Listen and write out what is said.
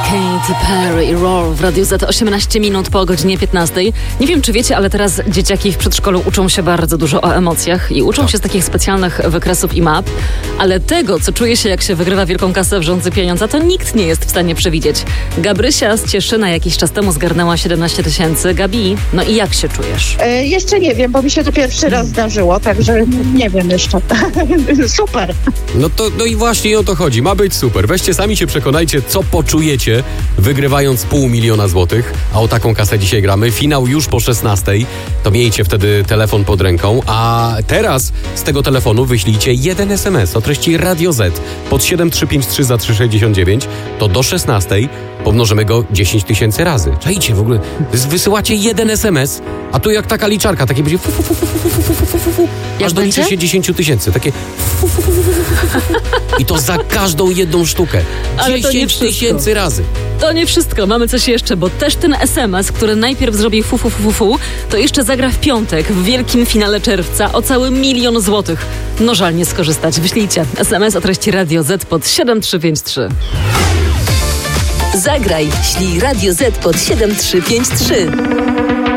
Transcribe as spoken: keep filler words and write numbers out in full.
Katy Perry i Roar w Radiu Z, osiemnaście minut po godzinie piętnastej. Nie wiem, czy wiecie, ale teraz dzieciaki w przedszkolu uczą się bardzo dużo o emocjach i uczą się z takich specjalnych wykresów i map, ale tego, co czuje się, jak się wygrywa wielką kasę w rządzy pieniądza, to nikt nie jest w stanie przewidzieć. Gabrysia z Cieszyna jakiś czas temu zgarnęła siedemnaście tysięcy. Gabi, no i jak się czujesz? E, jeszcze nie wiem, bo mi się to pierwszy raz zdarzyło, także nie wiem jeszcze. Super. No to no i właśnie o to chodzi. Ma być super. Weźcie sami się przekonajcie, co poczujecie, wygrywając pół miliona złotych. A o taką kasę dzisiaj gramy. Finał już po szesnastej. To miejcie wtedy telefon pod ręką. A teraz z tego telefonu wyślijcie jeden es em es o treści Radio Z pod siedem trzy pięć trzy za trzy sześćdziesiąt dziewięć. To do szesnastej pomnożymy go dziesięć tysięcy razy. Czajcie w ogóle. Wysyłacie jeden es em es, a tu jak taka liczarka, takie będzie fu, fu, fu, fu, fu, fu, fu, fu, fu, aż doliczy się dziesięć tysięcy. Takie fu, fu, fu, fu, fu, fu. I to za każdą jedną sztukę. dziesięć tysięcy razy. To nie wszystko, mamy coś jeszcze, bo też ten es em es, który najpierw zrobi fu, fu, fu, fu, fu, to jeszcze zagra w piątek w wielkim finale czerwca o cały milion złotych. No żal nie skorzystać. Wyślijcie es em es o treści Radio Z pod siedem trzy pięć trzy. Zagraj, ślij Radio Z pod siedem trzy pięć trzy.